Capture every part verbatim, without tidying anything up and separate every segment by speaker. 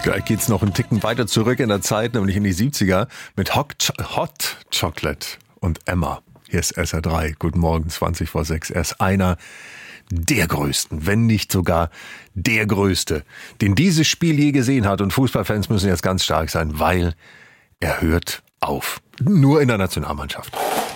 Speaker 1: Gleich geht's noch einen Ticken weiter zurück in der Zeit, nämlich in die siebziger mit Hot, Hot Chocolate und Emma. Hier ist S R drei. Guten Morgen, zwanzig vor sechs. Er ist einer der Größten, wenn nicht sogar der Größte, den dieses Spiel je gesehen hat. Und Fußballfans müssen jetzt ganz stark sein, weil er hört auf. Nur in der Nationalmannschaft.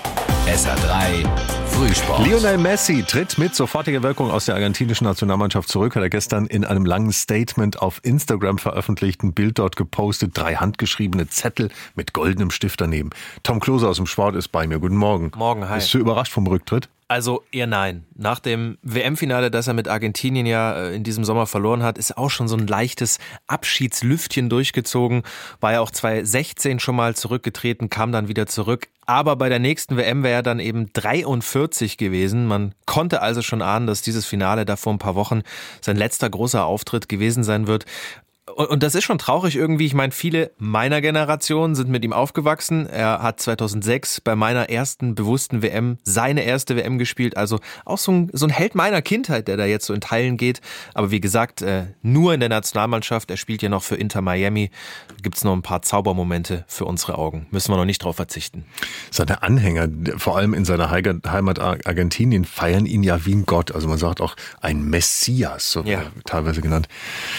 Speaker 2: S R drei Frühsport.
Speaker 1: Lionel Messi tritt mit sofortiger Wirkung aus der argentinischen Nationalmannschaft zurück. Hat er gestern in einem langen Statement auf Instagram veröffentlicht, ein Bild dort gepostet, drei handgeschriebene Zettel mit goldenem Stift daneben. Tom Klose aus dem Sport ist bei mir. Guten Morgen.
Speaker 3: Morgen, hi.
Speaker 1: Bist du überrascht vom Rücktritt?
Speaker 3: Also eher nein. Nach dem W M-Finale, das er mit Argentinien ja in diesem Sommer verloren hat, ist auch schon so ein leichtes Abschiedslüftchen durchgezogen. War ja auch zwanzig sechzehn schon mal zurückgetreten, kam dann wieder zurück. Aber bei der nächsten W M wäre er dann eben dreiundvierzig gewesen. Man konnte also schon ahnen, dass dieses Finale da vor ein paar Wochen sein letzter großer Auftritt gewesen sein wird. Und das ist schon traurig irgendwie. Ich meine, viele meiner Generation sind mit ihm aufgewachsen. Er hat zweitausendsechs bei meiner ersten bewussten W M seine erste W M gespielt. Also auch so ein, so ein Held meiner Kindheit, der da jetzt so in Teilen geht. Aber wie gesagt, nur in der Nationalmannschaft. Er spielt ja noch für Inter Miami. Gibt's noch ein paar Zaubermomente für unsere Augen. Müssen wir noch nicht drauf verzichten.
Speaker 1: Seine Anhänger, vor allem in seiner Heimat Argentinien, feiern ihn ja wie ein Gott. Also man sagt auch ein Messias, so
Speaker 3: ja.
Speaker 1: teilweise genannt.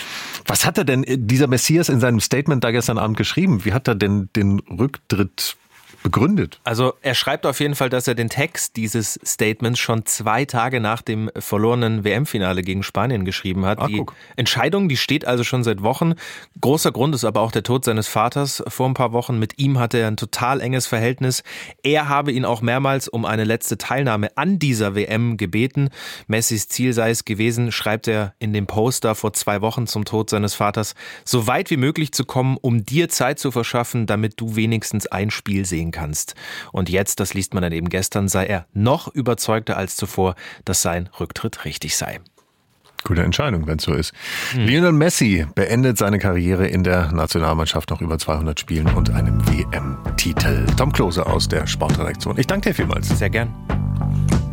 Speaker 1: Was hat er denn, dieser Messias, in seinem Statement da gestern Abend geschrieben? Wie hat er denn den Rücktritt begründet?
Speaker 3: Also er schreibt auf jeden Fall, dass er den Text dieses Statements schon zwei Tage nach dem verlorenen W M-Finale gegen Spanien geschrieben hat.
Speaker 1: Ah,
Speaker 3: die
Speaker 1: guck.
Speaker 3: Entscheidung, die steht also schon seit Wochen. Großer Grund ist aber auch der Tod seines Vaters vor ein paar Wochen. Mit ihm hatte er ein total enges Verhältnis. Er habe ihn auch mehrmals um eine letzte Teilnahme an dieser W M gebeten. Messis Ziel sei es gewesen, schreibt er in dem Poster vor zwei Wochen zum Tod seines Vaters, so weit wie möglich zu kommen, um dir Zeit zu verschaffen, damit du wenigstens ein Spiel sehen kannst. Und jetzt, das liest man dann eben gestern, sei er noch überzeugter als zuvor, dass sein Rücktritt richtig sei.
Speaker 1: Gute Entscheidung, wenn es so ist. Hm. Lionel Messi beendet seine Karriere in der Nationalmannschaft nach über zweihundert Spielen und einem W M-Titel. Tom Klose aus der Sportredaktion. Ich danke dir vielmals.
Speaker 3: Sehr gern.